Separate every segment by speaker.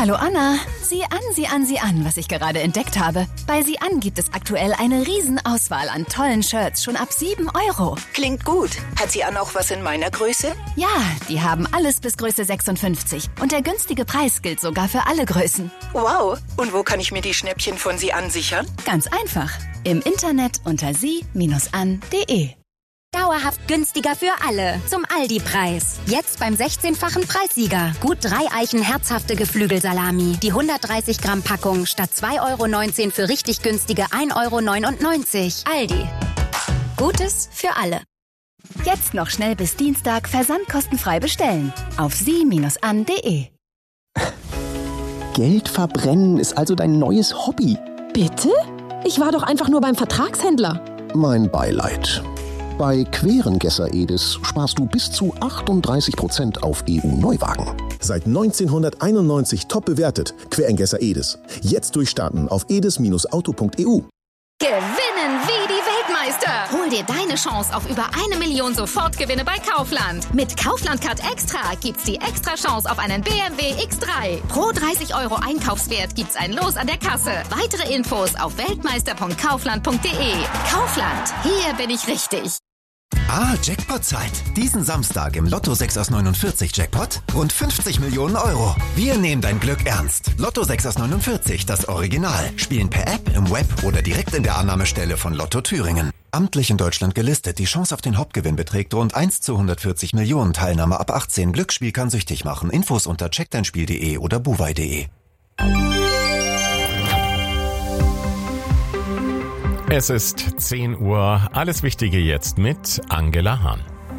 Speaker 1: Hallo Anna, sieh an, was ich gerade entdeckt habe. Bei Sieh an gibt es aktuell eine Riesenauswahl an tollen Shirts, schon ab 7 €.
Speaker 2: Klingt gut. Hat Sieh an auch was in meiner Größe?
Speaker 1: Ja, die haben alles bis Größe 56. Und der günstige Preis gilt sogar für alle Größen.
Speaker 2: Wow. Und wo kann ich mir die Schnäppchen von Sieh an sichern?
Speaker 1: Ganz einfach. Im Internet unter sie-an.de.
Speaker 3: Dauerhaft günstiger für alle. Zum Aldi-Preis. Jetzt beim 16-fachen Preissieger. Gut 3 Eichen herzhafte Geflügelsalami. Die 130 Gramm Packung statt 2,19 € für richtig günstige 1,99 €. Aldi. Gutes für alle.
Speaker 1: Jetzt noch schnell bis Dienstag versandkostenfrei bestellen. Auf sie-an.de.
Speaker 4: Geld verbrennen ist also dein neues Hobby.
Speaker 5: Bitte? Ich war doch einfach nur beim Vertragshändler.
Speaker 6: Mein Beileid. Bei Querengesser Edis sparst du bis zu 38% auf EU-Neuwagen.
Speaker 7: Seit 1991 top bewertet. Querengesser Edis. Jetzt durchstarten auf edis-auto.eu.
Speaker 8: Gewinnen wie die Weltmeister! Hol dir deine Chance auf über 1 Million Sofortgewinne bei Kaufland. Mit Kaufland Card Extra gibt's die Extra-Chance auf einen BMW X3. Pro 30 € Einkaufswert gibt's ein Los an der Kasse. Weitere Infos auf weltmeister.kaufland.de. Kaufland, hier bin ich richtig.
Speaker 9: Jackpot-Zeit. Diesen Samstag im Lotto 6 aus 49 Jackpot rund 50 Millionen €. Wir nehmen dein Glück ernst. Lotto 6 aus 49, das Original. Spielen per App, im Web oder direkt in der Annahmestelle von Lotto Thüringen. Amtlich in Deutschland gelistet. Die Chance auf den Hauptgewinn beträgt rund 1 zu 140 Millionen. Teilnahme ab 18. Glücksspiel kann süchtig machen. Infos unter checkdeinspiel.de oder buwei.de.
Speaker 10: Es ist 10 Uhr. Alles Wichtige jetzt mit Angela Hahn.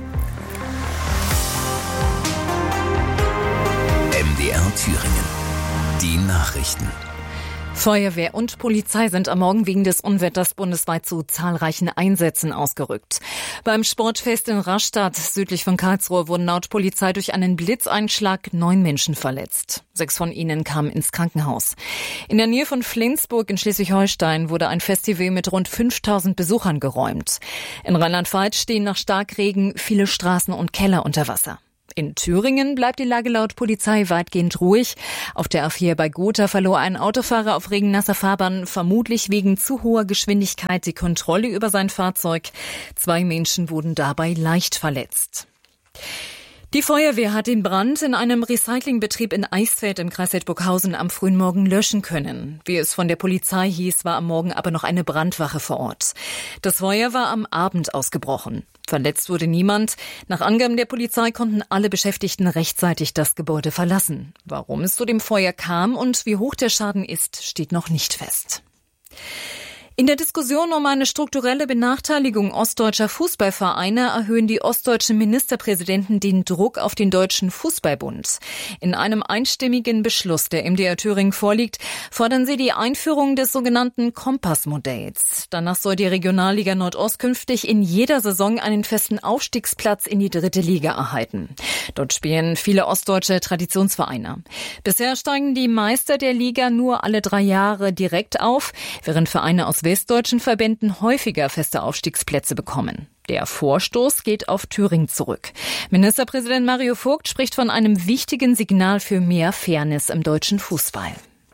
Speaker 11: MDR Thüringen. Die Nachrichten.
Speaker 12: Feuerwehr und Polizei sind am Morgen wegen des Unwetters bundesweit zu zahlreichen Einsätzen ausgerückt. Beim Sportfest in Rastatt, südlich von Karlsruhe, wurden laut Polizei durch einen Blitzeinschlag 9 Menschen verletzt. 6 von ihnen kamen ins Krankenhaus. In der Nähe von Flensburg in Schleswig-Holstein wurde ein Festival mit rund 5000 Besuchern geräumt. In Rheinland-Pfalz stehen nach Starkregen viele Straßen und Keller unter Wasser. In Thüringen bleibt die Lage laut Polizei weitgehend ruhig. Auf der A4 bei Gotha verlor ein Autofahrer auf regennasser Fahrbahn vermutlich wegen zu hoher Geschwindigkeit die Kontrolle über sein Fahrzeug. 2 Menschen wurden dabei leicht verletzt. Die Feuerwehr hat den Brand in einem Recyclingbetrieb in Eisfeld im Kreis Hildburghausen am frühen Morgen löschen können. Wie es von der Polizei hieß, war am Morgen aber noch eine Brandwache vor Ort. Das Feuer war am Abend ausgebrochen. Verletzt wurde niemand. Nach Angaben der Polizei konnten alle Beschäftigten rechtzeitig das Gebäude verlassen. Warum es zu dem Feuer kam und wie hoch der Schaden ist, steht noch nicht fest. In der Diskussion um eine strukturelle Benachteiligung ostdeutscher Fußballvereine erhöhen die ostdeutschen Ministerpräsidenten den Druck auf den Deutschen Fußballbund. In einem einstimmigen Beschluss, der MDR Thüringen vorliegt, fordern sie die Einführung des sogenannten Kompassmodells. Danach soll die Regionalliga Nordost künftig in jeder Saison einen festen Aufstiegsplatz in die 3. Liga erhalten. Dort spielen viele ostdeutsche Traditionsvereine. Bisher steigen die Meister der Liga nur alle 3 Jahre direkt auf, während Vereine aus westdeutschen Verbänden häufiger feste Aufstiegsplätze bekommen. Der Vorstoß geht auf Thüringen zurück. Ministerpräsident Mario Vogt spricht von einem wichtigen Signal für mehr Fairness im deutschen Fußball.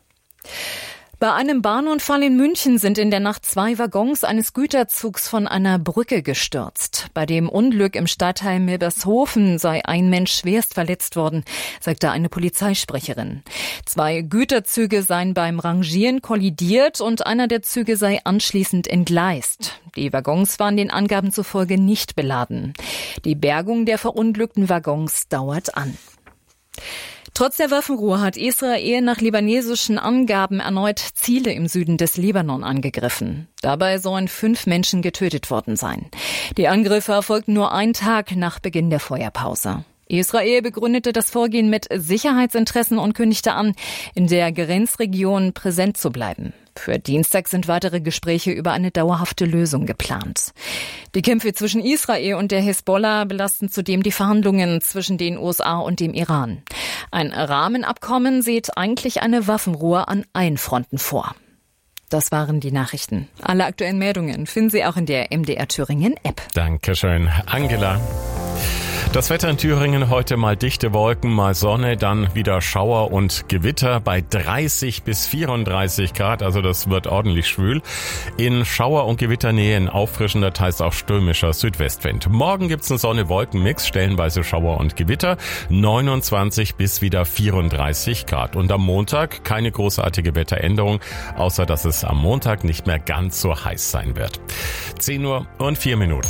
Speaker 12: Bei einem Bahnunfall in München sind in der Nacht 2 Waggons eines Güterzugs von einer Brücke gestürzt. Bei dem Unglück im Stadtteil Milbershofen sei ein Mensch schwerst verletzt worden, sagte eine Polizeisprecherin. 2 Güterzüge seien beim Rangieren kollidiert und einer der Züge sei anschließend entgleist. Die Waggons waren den Angaben zufolge nicht beladen. Die Bergung der verunglückten Waggons dauert an. Trotz der Waffenruhe hat Israel nach libanesischen Angaben erneut Ziele im Süden des Libanon angegriffen. Dabei sollen 5 Menschen getötet worden sein. Die Angriffe erfolgten nur einen Tag nach Beginn der Feuerpause. Israel begründete das Vorgehen mit Sicherheitsinteressen und kündigte an, in der Grenzregion präsent zu bleiben. Für Dienstag sind weitere Gespräche über eine dauerhafte Lösung geplant. Die Kämpfe zwischen Israel und der Hisbollah belasten zudem die Verhandlungen zwischen den USA und dem Iran. Ein Rahmenabkommen sieht eigentlich eine Waffenruhe an allen Fronten vor. Das waren die Nachrichten. Alle aktuellen Meldungen finden Sie auch in der MDR Thüringen App.
Speaker 10: Dankeschön, Angela. Das Wetter in Thüringen heute mal dichte Wolken, mal Sonne, dann wieder Schauer und Gewitter bei 30 bis 34 Grad, also das wird ordentlich schwül. In Schauer- und Gewitternähe ein auffrischender, teils auch stürmischer Südwestwind. Morgen gibt's einen Sonne-Wolken-Mix, stellenweise Schauer und Gewitter, 29 bis wieder 34 Grad. Und am Montag keine großartige Wetteränderung, außer dass es am Montag nicht mehr ganz so heiß sein wird. 10 Uhr und 4 Minuten.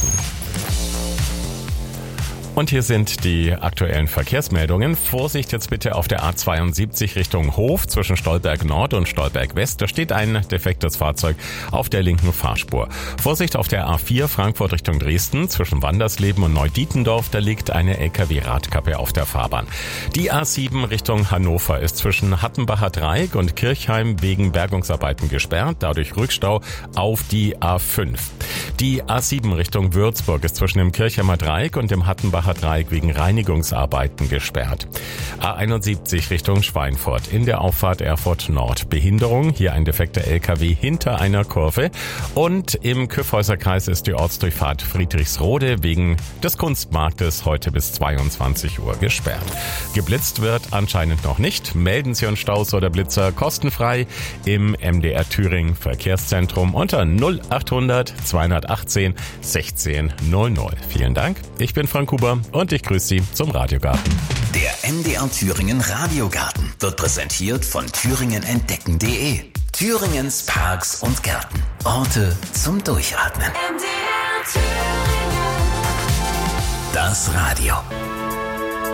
Speaker 10: Und hier sind die aktuellen Verkehrsmeldungen. Vorsicht jetzt bitte auf der A72 Richtung Hof zwischen Stolberg Nord und Stolberg West. Da steht ein defektes Fahrzeug auf der linken Fahrspur. Vorsicht auf der A4 Frankfurt Richtung Dresden zwischen Wandersleben und Neudietendorf. Da liegt eine LKW-Radkappe auf der Fahrbahn. Die A7 Richtung Hannover ist zwischen Hattenbacher Dreieck und Kirchheim wegen Bergungsarbeiten gesperrt. Dadurch Rückstau auf die A5. Die A7 Richtung Würzburg ist zwischen dem Kirchheimer Dreieck und dem Hattenbacher Dreieck wegen Reinigungsarbeiten gesperrt. A71 Richtung Schweinfurt in der Auffahrt Erfurt Nord. Behinderung, hier ein defekter LKW hinter einer Kurve. Und im Kyffhäuserkreis ist die Ortsdurchfahrt Friedrichsrode wegen des Kunstmarktes heute bis 22 Uhr gesperrt. Geblitzt wird anscheinend noch nicht. Melden Sie uns Staus oder Blitzer kostenfrei im MDR Thüringen Verkehrszentrum unter 0800 218 16 00. Vielen Dank. Ich bin Frank Huber und ich grüße Sie zum Radiogarten.
Speaker 11: Der MDR Thüringen Radiogarten wird präsentiert von thüringenentdecken.de. Thüringens Parks und Gärten. Orte zum Durchatmen. MDR Thüringen. Das Radio.